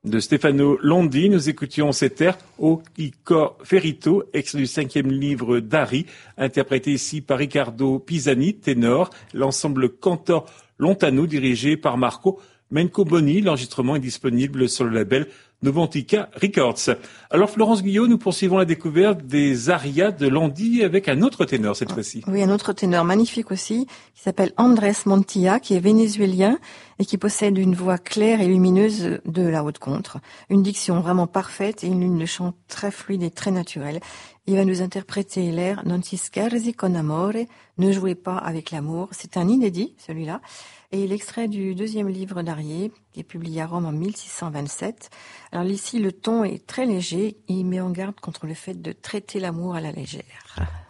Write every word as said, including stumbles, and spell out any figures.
de Stefano Londi. Nous écoutions cet air O Icor Ferito, extrait du cinquième livre d'Ari, interprété ici par Riccardo Pisani, ténor, l'ensemble Cantor Lontano dirigé par Marco Mencoboni. L'enregistrement est disponible sur le label Novantica Records. Alors Florence Guyot, nous poursuivons la découverte des arias de Landi avec un autre ténor cette fois-ci. Oui, un autre ténor magnifique aussi, qui s'appelle Andrés Montilla, qui est vénézuélien et qui possède une voix claire et lumineuse de la haute contre, une diction vraiment parfaite et une ligne de chant très fluide et très naturelle. Il va nous interpréter l'air Non si scherzi con amore, ne jouez pas avec l'amour. C'est un inédit, celui-là. Et l'extrait du deuxième livre d'Arié, qui est publié à Rome en mille six cent vingt-sept. Alors ici, le ton est très léger et il met en garde contre le fait de traiter l'amour à la légère.